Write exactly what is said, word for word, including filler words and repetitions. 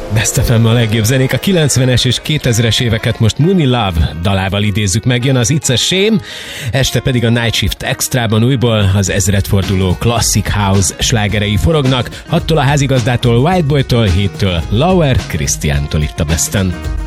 Best ef em a legjobb zenék, a kilencvenes és kétezres éveket most Mooney Love dalával idézzük meg, jön az It's a Shame, este pedig a Night Shift Extrában újból az ezredforduló Classic House slágerei forognak, hattól a házigazdától, White Boytól, héttől Lauer Christiántól itt a Besten.